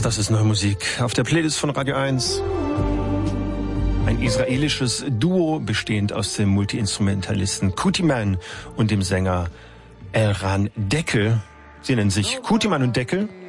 das ist neue Musik auf der Playlist von Radio 1. Ein israelisches Duo bestehend aus dem Multi-Instrumentalisten Kutiman und dem Sänger Elran Deckel. Sie nennen sich Kutiman und Deckel